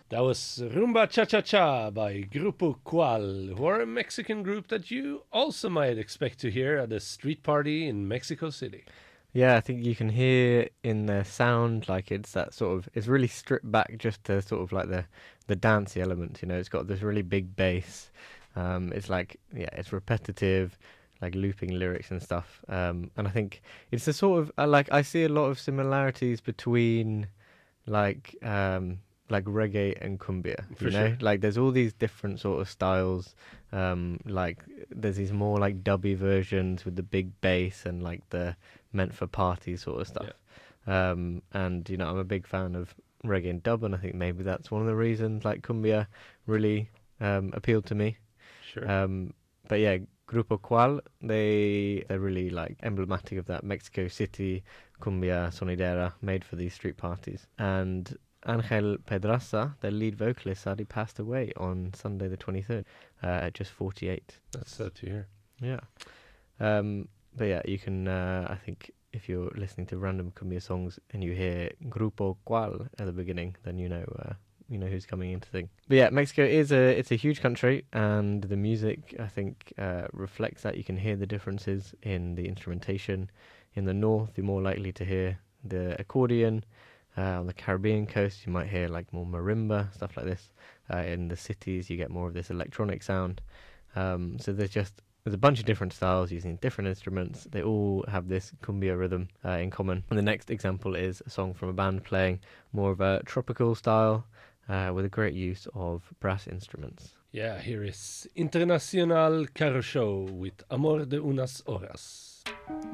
That was Rumba Cha Cha Cha by Grupo Cual, who are a Mexican group that you also might expect to hear at a street party in Mexico City. Yeah, I think you can hear in their sound like it's that sort of it's really stripped back just to sort of like the dancey element. It's got this really big bass. It's like it's repetitive, like looping lyrics and stuff. And I think it's a sort of like I see a lot of similarities between like like reggae and cumbia. For sure. Like there's all these different sort of styles. Like there's these more like dubby versions with the big bass and like the meant for party sort of stuff. And I'm a big fan of reggae and dub, and I think maybe that's one of the reasons like cumbia really appealed to me. Sure. But yeah, Grupo Cual, they're really like emblematic of that Mexico City cumbia sonidera made for these street parties. And Angel Pedraza, their lead vocalist, sadly passed away on Sunday the 23rd at just 48. That's sad to hear. Yeah. But yeah, you can, I think, if you're listening to random cumbia songs and you hear Grupo Cual at the beginning, then you know who's coming into thing. But yeah, Mexico it's a huge country, and the music, I think, reflects that. You can hear the differences in the instrumentation. In the north, you're more likely to hear the accordion. On the Caribbean coast, you might hear like more marimba, stuff like this. In the cities, you get more of this electronic sound. So there's a bunch of different styles using different instruments. They all have this cumbia rhythm in common. And the next example is a song from a band playing more of a tropical style with a great use of brass instruments. Yeah, here is Internacional Carro Show with Amor de unas Horas.